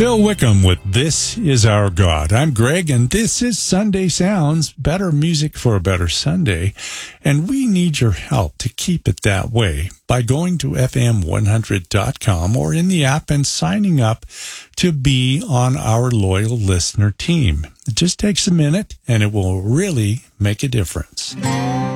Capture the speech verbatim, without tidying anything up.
Phil Wickham with This Is Our God. I'm Greg, and this is Sunday Sounds, better music for a better Sunday. And we need your help to keep it that way by going to F M one hundred dot com or in the app and signing up to be on our loyal listener team. It just takes a minute, and it will really make a difference.